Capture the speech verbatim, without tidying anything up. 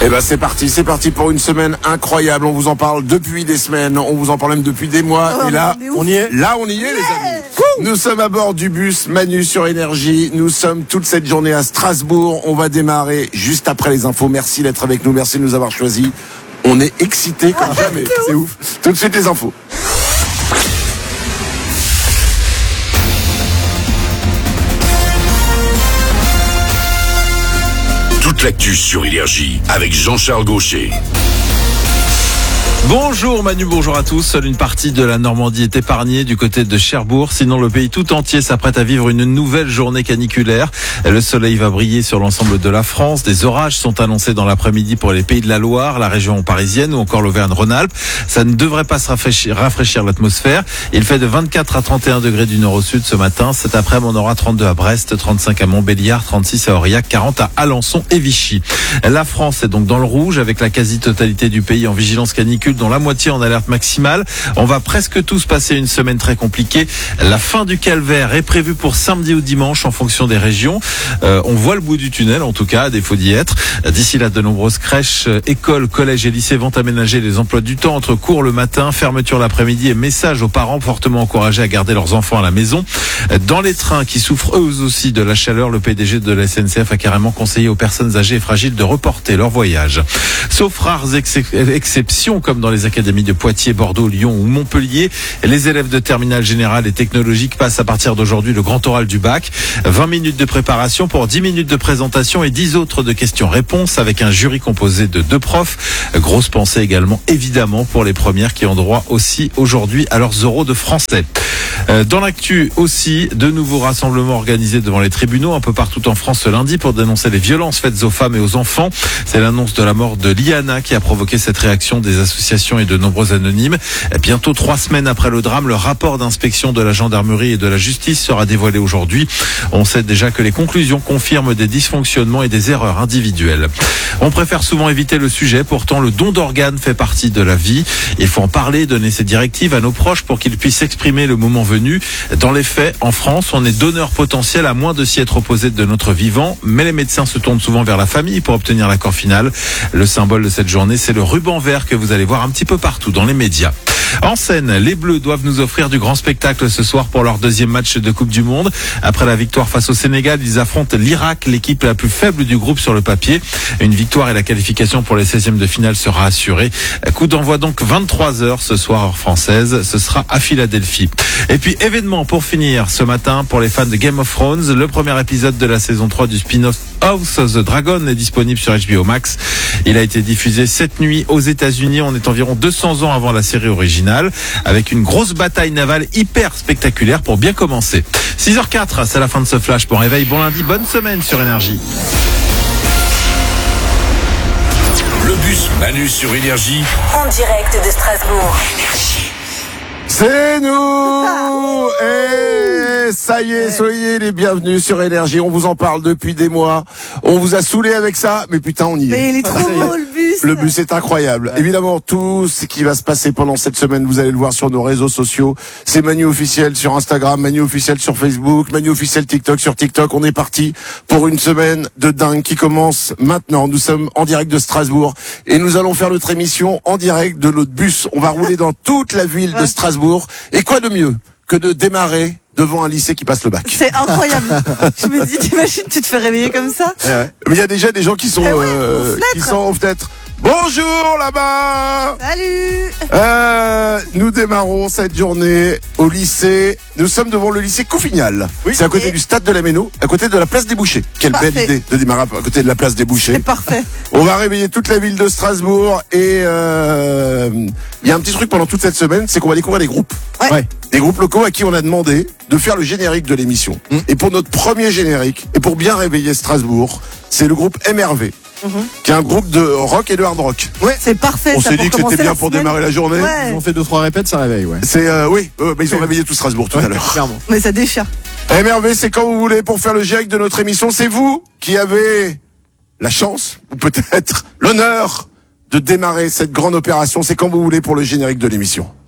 Eh ben c'est parti, c'est parti pour une semaine incroyable. On vous en parle depuis des semaines, on vous en parle même depuis des mois. Oh, et là, on y est. Là, on y est, yeah, les amis. Wouh. Nous sommes à bord du bus Manu sur Énergie. Nous sommes toute cette journée à Strasbourg. On va démarrer juste après les infos. Merci d'être avec nous, merci de nous avoir choisis. On est excités comme oh, jamais. C'est ouf. Tout de suite les infos. Toute l'actu sur Énergie avec Jean-Charles Gaucher. Bonjour Manu, bonjour à tous. Seule une partie de la Normandie est épargnée du côté de Cherbourg. Sinon, le pays tout entier s'apprête à vivre une nouvelle journée caniculaire. Le soleil va briller sur l'ensemble de la France. Des orages sont annoncés dans l'après-midi pour les pays de la Loire, la région parisienne ou encore l'Auvergne-Rhône-Alpes. Ça ne devrait pas se rafraîchir, rafraîchir l'atmosphère. Il fait de vingt-quatre à trente et un degrés du nord au sud ce matin. Cet après-midi, on aura trente-deux à Brest, trente-cinq à Montbéliard, trente-six à Aurillac, quarante à Alençon et Vichy. La France est donc dans le rouge avec la quasi-totalité du pays en vigilance canicule, dont la moitié en alerte maximale. On va presque tous passer une semaine très compliquée. La fin du calvaire est prévue pour samedi ou dimanche en fonction des régions. Euh, on voit le bout du tunnel, en tout cas, à défaut d'y être. D'ici là, de nombreuses crèches, écoles, collèges et lycées vont aménager les emplois du temps entre cours le matin, fermeture l'après-midi et messages aux parents fortement encouragés à garder leurs enfants à la maison. Dans les trains qui souffrent eux aussi de la chaleur, le P D G de la S N C F a carrément conseillé aux personnes âgées et fragiles de reporter leur voyage. Sauf rares ex- exceptions, comme dans les académies de Poitiers, Bordeaux, Lyon ou Montpellier, les élèves de terminale générale et technologique passent à partir d'aujourd'hui le grand oral du bac. vingt minutes de préparation pour dix minutes de présentation et dix autres de questions-réponses avec un jury composé de deux profs. Grosse pensée également, évidemment, pour les premières qui ont droit aussi aujourd'hui à leurs euros de français. Dans l'actu aussi, de nouveaux rassemblements organisés devant les tribunaux un peu partout en France ce lundi pour dénoncer les violences faites aux femmes et aux enfants. C'est l'annonce de la mort de Liana qui a provoqué cette réaction des associations et de nombreux anonymes. Bientôt trois semaines après le drame, le rapport d'inspection de la gendarmerie et de la justice sera dévoilé aujourd'hui. On sait déjà que les conclusions confirment des dysfonctionnements et des erreurs individuelles. On préfère souvent éviter le sujet, pourtant le don d'organes fait partie de la vie. Il faut en parler, donner ses directives à nos proches pour qu'ils puissent s'exprimer le moment venu. Dans les faits, en France, on est donneur potentiel à moins de s'y être opposé de notre vivant, mais les médecins se tournent souvent vers la famille pour obtenir l'accord final. Le symbole de cette journée, c'est le ruban vert que vous allez voir un petit peu partout dans les médias. En scène, les Bleus doivent nous offrir du grand spectacle ce soir pour leur deuxième match de Coupe du Monde. Après la victoire face au Sénégal, ils affrontent l'Irak, l'équipe la plus faible du groupe sur le papier. Une victoire et la qualification pour les seizièmes de finale sera assurée. Coup d'envoi donc vingt-trois heures ce soir heure française. Ce sera à Philadelphie. Et puis événement pour finir ce matin pour les fans de Game of Thrones. Le premier épisode de la saison trois du spin-off House of the Dragon est disponible sur H B O Max. Il a été diffusé cette nuit aux États-Unis. On est environ deux cents ans avant la série originale, avec une grosse bataille navale hyper spectaculaire pour bien commencer. six heures quatre, c'est la fin de ce flash. Bon réveil, bon lundi, bonne semaine sur Énergie. Le bus Manu sur Énergie. En direct de Strasbourg. C'est nous. Et ça y est, soyez les bienvenus sur Énergie. On vous en parle depuis des mois. On vous a saoulé avec ça, mais putain, on y est. Mais il est trop beau le bus. Le bus est incroyable. Ouais. Évidemment, tout ce qui va se passer pendant cette semaine, vous allez le voir sur nos réseaux sociaux. C'est Manu officiel sur Instagram, Manu officiel sur Facebook, Manu officiel TikTok sur TikTok. On est parti pour une semaine de dingue qui commence maintenant. Nous sommes en direct de Strasbourg et nous allons faire notre émission en direct de notre bus. On va rouler dans toute la ville de Strasbourg. Et quoi de mieux que de démarrer devant un lycée qui passe le bac. C'est incroyable. Je me dis, t'imagines, tu te fais réveiller comme ça. Ouais. Mais il y a déjà des gens qui sont, eh ouais, euh, qui sont aux fenêtres. Bonjour là-bas. Salut. Euh, nous démarrons cette journée au lycée. Nous sommes devant le lycée Coufignal. Oui. C'est à côté Et... du stade de la Méno, à côté de la place des Bouchers. Quelle parfait. Belle idée de démarrer à côté de la place des Bouchers. C'est parfait. On va réveiller toute la ville de Strasbourg et euh, il y a un petit truc pendant toute cette semaine, c'est qu'on va découvrir des groupes. Ouais. ouais. Des groupes locaux à qui on a demandé de faire le générique de l'émission. Mmh. Et pour notre premier générique, et pour bien réveiller Strasbourg, c'est le groupe M R V. Mmh. Qui est un groupe de rock et de hard rock. Ouais, c'est parfait. On ça s'est dit que c'était bien pour semaine. démarrer la journée. Ouais. Ils ont fait deux trois répètes, ça réveille, ouais. C'est euh, oui, euh, mais ils ont réveillé tout Strasbourg tout ouais, à l'heure. Clairement. Mais ça déchire. M R V, c'est quand vous voulez pour faire le générique de notre émission. C'est vous qui avez la chance ou peut-être l'honneur de démarrer cette grande opération. C'est quand vous voulez pour le générique de l'émission.